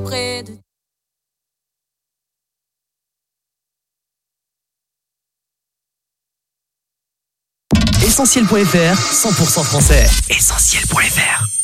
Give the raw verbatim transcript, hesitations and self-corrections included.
près de Essentiel point F R, cent pour cent français. Essentiel point F R.